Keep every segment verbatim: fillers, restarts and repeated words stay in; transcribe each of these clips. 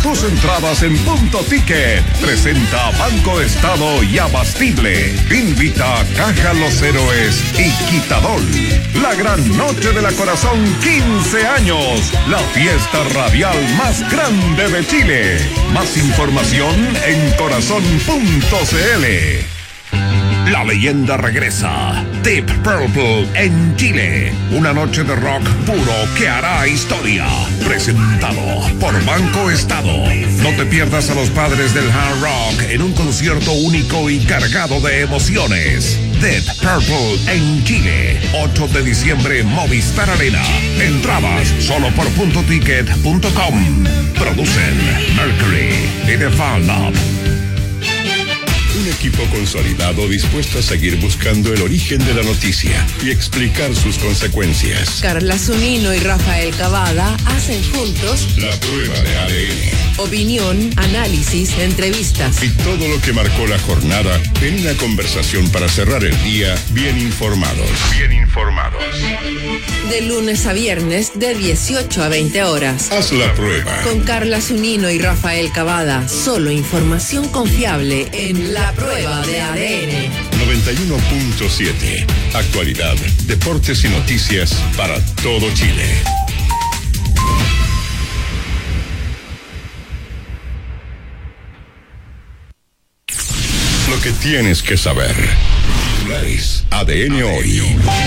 Tus entradas en Punto Ticket. Presenta Banco Estado y Abastible. Invita Caja Los Héroes y Quitadol. La gran noche de la Corazón, quince años. La fiesta radial más grande de Chile. Más información en corazón punto c l. La leyenda regresa. Deep Purple en Chile. Una noche de rock puro que hará historia. Presentado por Banco Estado. No te pierdas a los padres del hard rock en un concierto único y cargado de emociones. Deep Purple en Chile. ocho de diciembre, Movistar Arena. Entradas solo por punto ticket punto com. Producen Mercury y The Fan Lab. Un equipo consolidado dispuesto a seguir buscando el origen de la noticia y explicar sus consecuencias. Carla Zunino y Rafael Cavada hacen juntos La Prueba de A D N. Opinión, análisis, entrevistas Y todo lo que marcó la jornada en una conversación para cerrar el día bien informados. Bien informados. de lunes a viernes de dieciocho a veinte horas. Haz la prueba. Con Carla Zunino y Rafael Cavada. Solo información confiable en La Prueba de A D N. noventa y uno punto siete. Actualidad, deportes y noticias para todo Chile. Lo que tienes que saber. A D N hoy.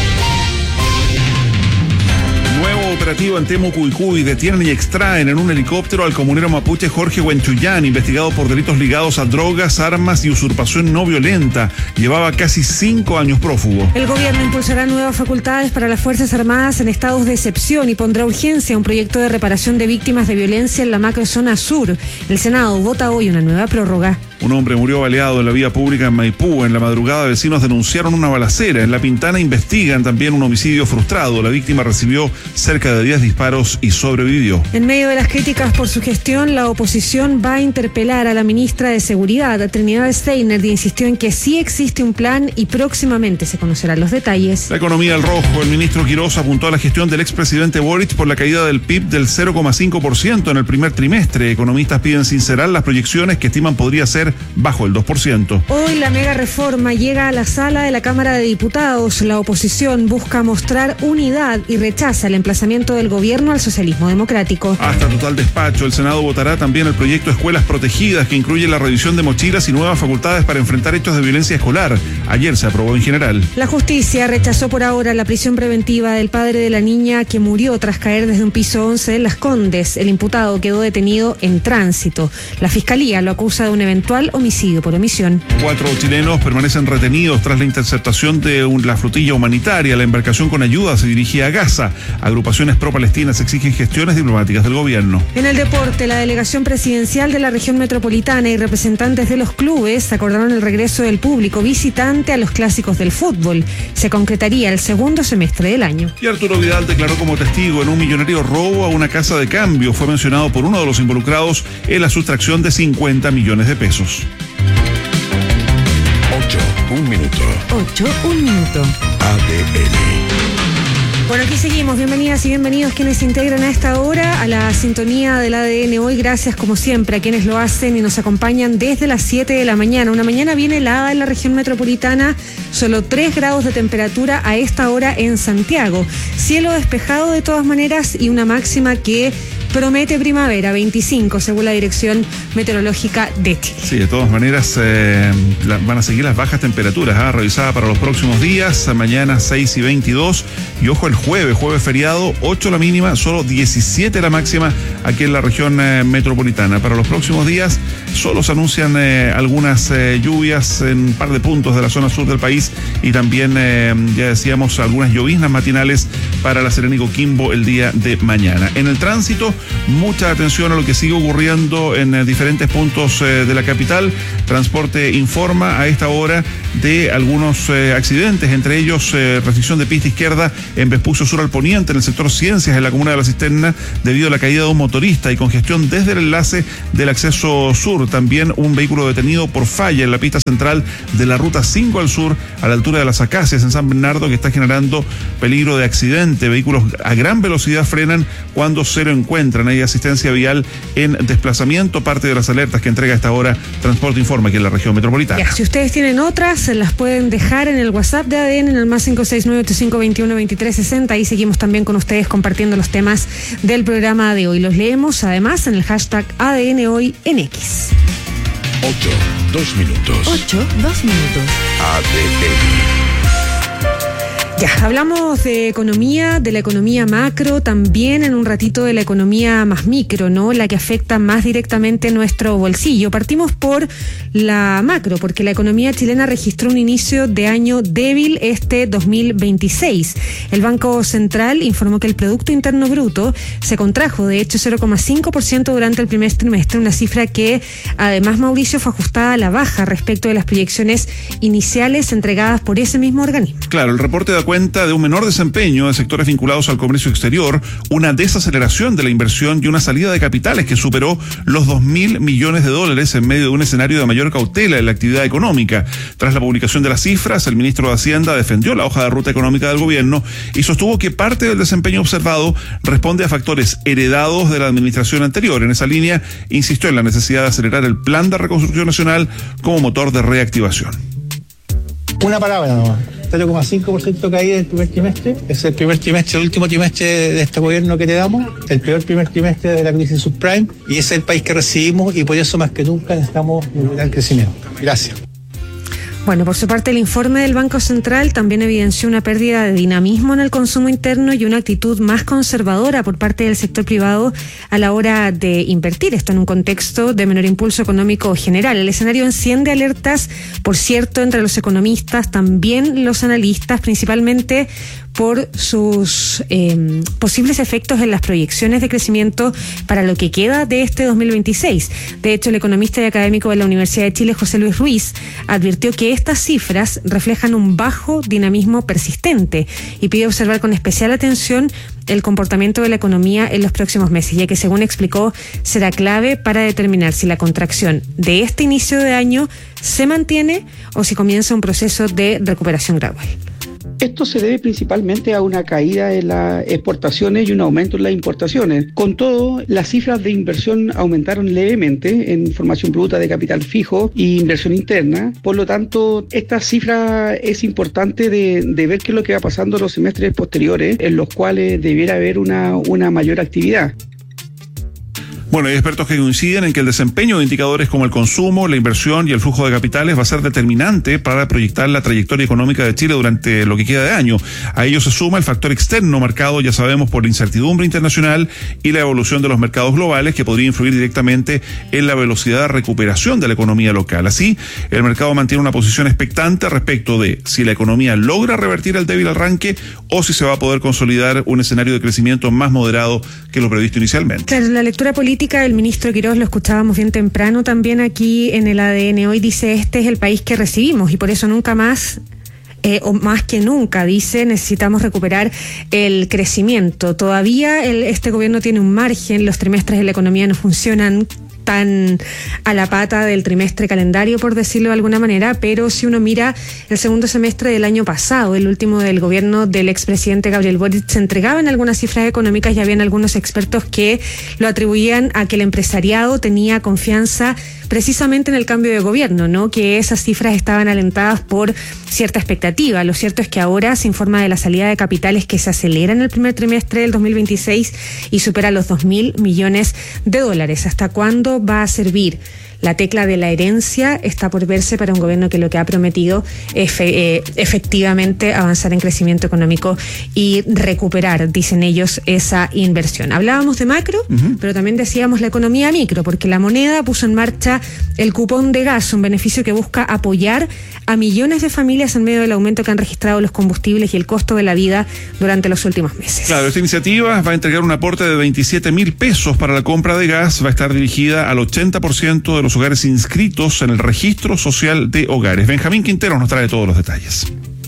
Nuevo operativo en Temucuicui. Detienen y extraen en un helicóptero al comunero mapuche Jorge Huenchuyán, investigado por delitos ligados a drogas, armas y usurpación no violenta. Llevaba casi cinco años prófugo. El gobierno impulsará nuevas facultades para las Fuerzas Armadas en estados de excepción y pondrá urgencia a un proyecto de reparación de víctimas de violencia en la macrozona sur. El Senado vota hoy una nueva prórroga. Un hombre murió baleado en la vía pública en Maipú. En la madrugada, vecinos denunciaron una balacera. En La Pintana investigan también un homicidio frustrado. La víctima recibió cerca de diez disparos y sobrevivió. En medio de las críticas por su gestión, la oposición va a interpelar a la ministra de Seguridad, Trinidad Steiner, y insistió en que sí existe un plan y próximamente se conocerán los detalles. La economía al rojo. El ministro Quiroz apuntó a la gestión del expresidente Boric por la caída del P I B del cero coma cinco por ciento en el primer trimestre. Economistas piden sincerar las proyecciones que estiman podría ser bajo el dos por ciento. Hoy la mega reforma llega a la sala de la Cámara de Diputados. La oposición busca mostrar unidad y rechaza el emplazamiento del gobierno al socialismo democrático. Hasta total despacho, el Senado votará también el proyecto Escuelas Protegidas, que incluye la revisión de mochilas y nuevas facultades para enfrentar hechos de violencia escolar. Ayer se aprobó en general. La justicia rechazó por ahora la prisión preventiva del padre de la niña que murió tras caer desde un piso once en Las Condes. El imputado quedó detenido en tránsito. La fiscalía lo acusa de un eventual homicidio por omisión. Cuatro chilenos permanecen retenidos tras la interceptación de un, la flotilla humanitaria. La embarcación con ayuda se dirigía a Gaza. Agrupaciones pro-palestinas exigen gestiones diplomáticas del gobierno. En el deporte, la delegación presidencial de la región metropolitana y representantes de los clubes acordaron el regreso del público visitante a los clásicos del fútbol. Se concretaría el segundo semestre del año. Y Arturo Vidal declaró como testigo en un millonario robo a una casa de cambio. Fue mencionado por uno de los involucrados en la sustracción de cincuenta millones de pesos. Ocho, un minuto. Ocho, un minuto. A D N. Bueno, aquí seguimos. Bienvenidas y bienvenidos quienes se integran a esta hora a la sintonía del A D N hoy. Gracias como siempre a quienes lo hacen y nos acompañan desde las siete de la mañana. Una mañana bien helada en la región metropolitana, solo tres grados de temperatura a esta hora en Santiago. Cielo despejado de todas maneras y una máxima que promete primavera, veinticinco según la Dirección Meteorológica de Chile. Sí, de todas maneras eh, la, van a seguir las bajas temperaturas, ¿eh? Revisada para los próximos días, mañana seis y veintidós, y ojo el jueves, jueves feriado, ocho la mínima, solo diecisiete la máxima aquí en la región eh, metropolitana. Para los próximos días solo se anuncian eh, algunas eh, lluvias en un par de puntos de la zona sur del país y también, eh, ya decíamos, algunas lloviznas matinales para la Serena y Coquimbo el día de mañana. En el tránsito, mucha atención a lo que sigue ocurriendo en eh, diferentes puntos eh, de la capital. Transporte informa a esta hora de algunos eh, accidentes, entre ellos eh, restricción de pista izquierda en Vespucio Sur al Poniente, en el sector Ciencias, en la comuna de La Cisterna, debido a la caída de un motorista y congestión desde el enlace del acceso sur. También un vehículo detenido por falla en la pista central de la ruta cinco al sur, a la altura de las Acacias, en San Bernardo, que está generando peligro de accidente. Vehículos a gran velocidad frenan cuando se lo encuentran. Intranay Asistencia Vial en Desplazamiento, parte de las alertas que entrega a esta hora Transporte Informa aquí en la región metropolitana. Ya, si ustedes tienen otras, se las pueden dejar en el WhatsApp de A D N en el más cinco seis nueve ocho cinco dos uno dos tres seis cero. Ahí seguimos también con ustedes compartiendo los temas del programa de hoy. Los leemos además en el hashtag A D N Hoy en X. Ocho, dos minutos. ocho, dos minutos. A D N. Ya, hablamos de economía, de la economía macro, también en un ratito de la economía más micro, ¿no? La que afecta más directamente nuestro bolsillo. Partimos por la macro, porque la economía chilena registró un inicio de año débil este dos mil veintiséis. El Banco Central informó que el Producto Interno Bruto se contrajo, de hecho, cero coma cinco por ciento durante el primer trimestre, una cifra que, además, Mauricio, fue ajustada a la baja respecto de las proyecciones iniciales entregadas por ese mismo organismo. Claro, el reporte da cuenta de un menor desempeño de sectores vinculados al comercio exterior, una desaceleración de la inversión y una salida de capitales que superó los dos mil millones de dólares en medio de un escenario de mayor cautela en la actividad económica. Tras la publicación de las cifras, el ministro de Hacienda defendió la hoja de ruta económica del gobierno y sostuvo que parte del desempeño observado responde a factores heredados de la administración anterior. En esa línea, insistió en la necesidad de acelerar el plan de reconstrucción nacional como motor de reactivación. Una palabra nomás, cero coma cinco por ciento caída del primer trimestre. Es el primer trimestre, el último trimestre de este gobierno que te damos, el peor primer trimestre de la crisis subprime, y es el país que recibimos y por eso más que nunca necesitamos un gran crecimiento. Gracias. Bueno, por su parte, el informe del Banco Central también evidenció una pérdida de dinamismo en el consumo interno y una actitud más conservadora por parte del sector privado a la hora de invertir. Esto en un contexto de menor impulso económico general. El escenario enciende alertas, por cierto, entre los economistas, también los analistas, principalmente por sus eh, posibles efectos en las proyecciones de crecimiento para lo que queda de este dos mil veintiséis. De hecho, el economista y académico de la Universidad de Chile, José Luis Ruiz, advirtió que estas cifras reflejan un bajo dinamismo persistente y pide observar con especial atención el comportamiento de la economía en los próximos meses, ya que, según explicó, será clave para determinar si la contracción de este inicio de año se mantiene o si comienza un proceso de recuperación gradual. Esto se debe principalmente a una caída en las exportaciones y un aumento en las importaciones. Con todo, las cifras de inversión aumentaron levemente en formación bruta de capital fijo e inversión interna. Por lo tanto, esta cifra es importante de, de ver qué es lo que va pasando en los semestres posteriores, en los cuales debiera haber una, una mayor actividad. Bueno, hay expertos que coinciden en que el desempeño de indicadores como el consumo, la inversión y el flujo de capitales va a ser determinante para proyectar la trayectoria económica de Chile durante lo que queda de año. A ello se suma el factor externo marcado, ya sabemos, por la incertidumbre internacional y la evolución de los mercados globales, que podría influir directamente en la velocidad de recuperación de la economía local. Así, el mercado mantiene una posición expectante respecto de si la economía logra revertir el débil arranque o si se va a poder consolidar un escenario de crecimiento más moderado que lo previsto inicialmente. Claro, la lectura política, el ministro Quirós, lo escuchábamos bien temprano también aquí en el A D N Hoy, dice: este es el país que recibimos y por eso nunca más Eh, o más que nunca, dice, necesitamos recuperar el crecimiento. Todavía el, este gobierno tiene un margen, los trimestres de la economía no funcionan tan a la pata del trimestre calendario, por decirlo de alguna manera, pero si uno mira el segundo semestre del año pasado, el último del gobierno del expresidente Gabriel Boric, se entregaban algunas cifras económicas y habían algunos expertos que lo atribuían a que el empresariado tenía confianza precisamente en el cambio de gobierno, ¿no? Que esas cifras estaban alentadas por cierta expectativa. Lo cierto es que ahora se informa de la salida de capitales que se acelera en el primer trimestre del dos mil veintiséis y supera los dos mil millones de dólares. ¿Hasta cuándo va a servir la tecla de la herencia? Está por verse para un gobierno que lo que ha prometido es eh, efectivamente avanzar en crecimiento económico y recuperar, dicen ellos, esa inversión. Hablábamos de macro, uh-huh. pero también decíamos la economía micro, porque la moneda puso en marcha el cupón de gas, un beneficio que busca apoyar a millones de familias en medio del aumento que han registrado los combustibles y el costo de la vida durante los últimos meses. Claro, esta iniciativa va a entregar un aporte de veintisiete mil pesos para la compra de gas, va a estar dirigida al ochenta por ciento de los hogares inscritos en el registro social de hogares. Benjamín Quintero nos trae todos los detalles.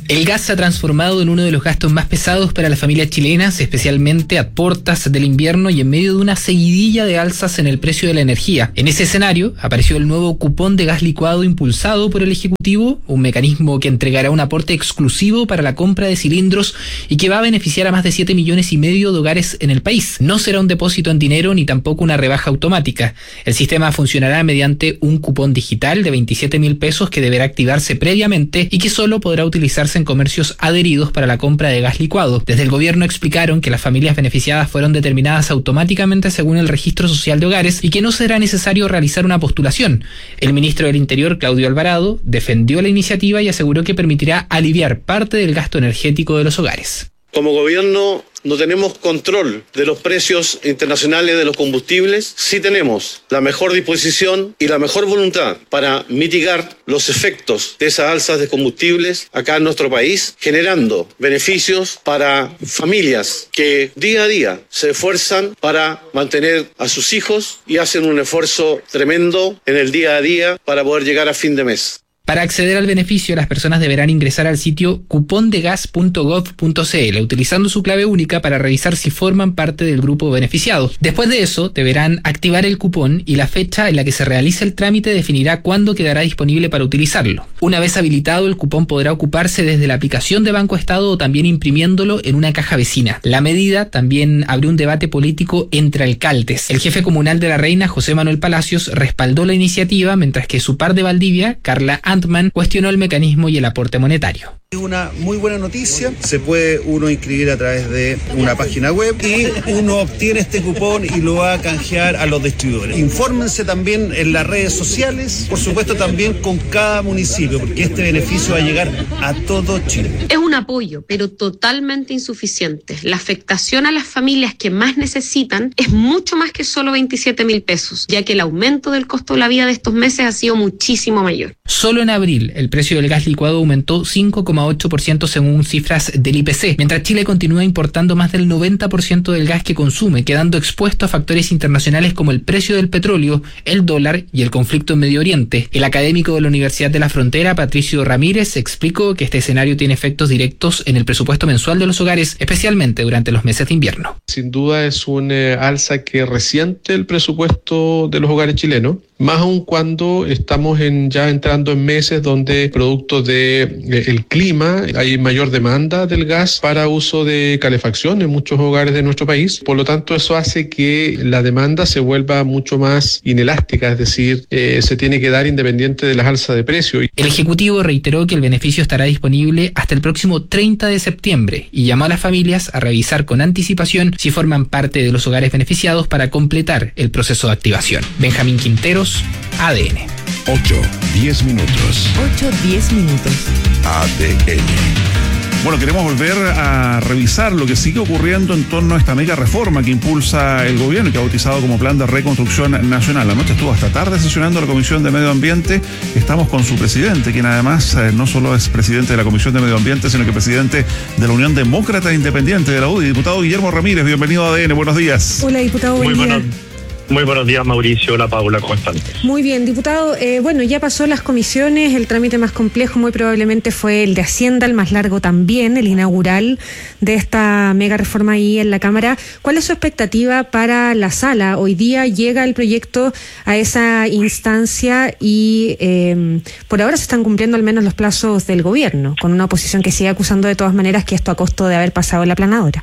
El gas se ha transformado en uno de los gastos más pesados para las familias chilenas, especialmente a puertas del invierno y en medio de una seguidilla de alzas en el precio de la energía. En ese escenario apareció el nuevo cupón de gas licuado impulsado por el Ejecutivo, un mecanismo que entregará un aporte exclusivo para la compra de cilindros y que va a beneficiar a más de siete millones y medio de hogares en el país. No será un depósito en dinero ni tampoco una rebaja automática. El sistema funcionará mediante un cupón digital de veintisiete mil pesos que deberá activarse previamente y que solo podrá utilizarse en comercios adheridos para la compra de gas licuado. Desde el gobierno explicaron que las familias beneficiadas fueron determinadas automáticamente según el registro social de hogares y que no será necesario realizar una postulación. El ministro del Interior, Claudio Alvarado, defendió la iniciativa y aseguró que permitirá aliviar parte del gasto energético de los hogares. Como gobierno no tenemos control de los precios internacionales de los combustibles, sí tenemos la mejor disposición y la mejor voluntad para mitigar los efectos de esas alzas de combustibles acá en nuestro país, generando beneficios para familias que día a día se esfuerzan para mantener a sus hijos y hacen un esfuerzo tremendo en el día a día para poder llegar a fin de mes. Para acceder al beneficio, las personas deberán ingresar al sitio cupondegas punto gov punto cl utilizando su clave única para revisar si forman parte del grupo beneficiado. Después de eso, deberán activar el cupón y la fecha en la que se realice el trámite definirá cuándo quedará disponible para utilizarlo. Una vez habilitado, el cupón podrá ocuparse desde la aplicación de Banco Estado o también imprimiéndolo en una caja vecina. La medida también abrió un debate político entre alcaldes. El jefe comunal de La Reina, José Manuel Palacios, respaldó la iniciativa, mientras que su par de Valdivia, Carla Antman, cuestionó el mecanismo y el aporte monetario. Es una muy buena noticia, se puede uno inscribir a través de una página web y uno obtiene este cupón y lo va a canjear a los distribuidores. Infórmense también en las redes sociales, por supuesto también con cada municipio, porque este beneficio va a llegar a todo Chile. Es un apoyo, pero totalmente insuficiente. La afectación a las familias que más necesitan es mucho más que solo veintisiete mil pesos, ya que el aumento del costo de la vida de estos meses ha sido muchísimo mayor. Solo en abril, el precio del gas licuado aumentó cinco coma ocho por ciento según cifras del I P C, mientras Chile continúa importando más del noventa por ciento del gas que consume, quedando expuesto a factores internacionales como el precio del petróleo, el dólar y el conflicto en Medio Oriente. El académico de la Universidad de la Frontera, Patricio Ramírez, explicó que este escenario tiene efectos directos en el presupuesto mensual de los hogares, especialmente durante los meses de invierno. Sin duda es una eh, alza que resiente el presupuesto de los hogares chilenos, más aún cuando estamos en, ya entrando en meses donde producto de eh, el clima hay mayor demanda del gas para uso de calefacción en muchos hogares de nuestro país. Por lo tanto, eso hace que la demanda se vuelva mucho más inelástica, es decir, eh, se tiene que dar independiente de las alzas de precio. El Ejecutivo reiteró que el beneficio estará disponible hasta el próximo treinta de septiembre y llamó a las familias a revisar con anticipación si forman parte de los hogares beneficiados para completar el proceso de activación. Benjamín Quinteros, A D N. ocho, diez minutos. ocho, diez minutos. A D N. Bueno, queremos volver a revisar lo que sigue ocurriendo en torno a esta mega reforma que impulsa el gobierno y que ha bautizado como Plan de Reconstrucción Nacional. Anoche estuvo hasta tarde sesionando la Comisión de Medio Ambiente. Estamos con su presidente, quien además eh, no solo es presidente de la Comisión de Medio Ambiente, sino que presidente de la Unión Demócrata Independiente de la U D I, diputado Guillermo Ramírez. Bienvenido a A D N, buenos días. Hola, diputado, buen Muy día. buenos, muy buenos días, Mauricio. Hola, Paula, ¿cómo están? Muy bien, diputado. Eh, bueno, ya pasó las comisiones, el trámite más complejo muy probablemente fue el de Hacienda, el más largo también, el inaugural de esta mega reforma ahí en la Cámara. ¿Cuál es su expectativa para la sala? Hoy día llega el proyecto a esa instancia y eh, por ahora se están cumpliendo al menos los plazos del gobierno, con una oposición que sigue acusando de todas maneras que esto a costo de haber pasado la planadora.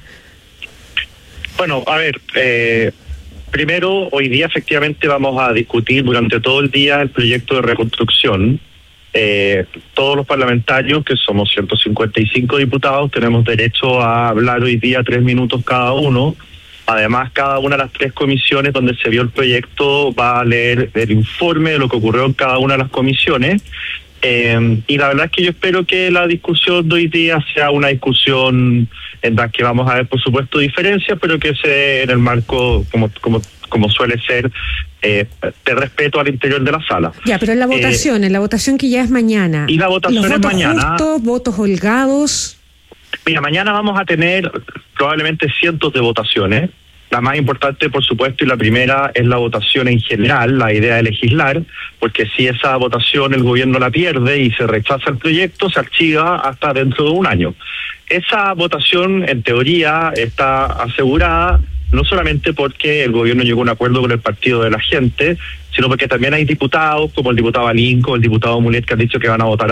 Bueno, a ver, eh... primero, hoy día efectivamente vamos a discutir durante todo el día el proyecto de reconstrucción. Eh, todos los parlamentarios, que somos ciento cincuenta y cinco diputados, tenemos derecho a hablar hoy día tres minutos cada uno. Además, cada una de las tres comisiones donde se vio el proyecto va a leer el informe de lo que ocurrió en cada una de las comisiones. Eh, y la verdad es que yo espero que la discusión de hoy día sea una discusión en la que vamos a ver, por supuesto, diferencias, pero que se dé en el marco, como como como suele ser, eh, de respeto al interior de la sala. Ya, pero en la votación, eh, en la votación que ya es mañana. Y la votación es mañana. Justos, votos holgados. Mira, mañana vamos a tener probablemente cientos de votaciones. La más importante, por supuesto, y la primera es la votación en general, la idea de legislar, porque si esa votación el gobierno la pierde y se rechaza el proyecto, se archiva hasta dentro de un año. Esa votación, en teoría, está asegurada no solamente porque el gobierno llegó a un acuerdo con el Partido de la Gente, sino porque también hay diputados, como el diputado Alinco, el diputado Mulet, que han dicho que van a votar